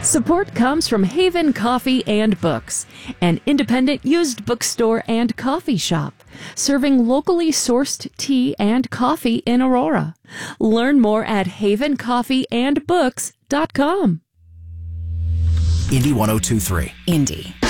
Support comes from Haven Coffee and Books, an independent used bookstore and coffee shop, serving locally sourced tea and coffee in Aurora. Learn more at havencoffeeandbooks.com. Indy 102.3. Indy.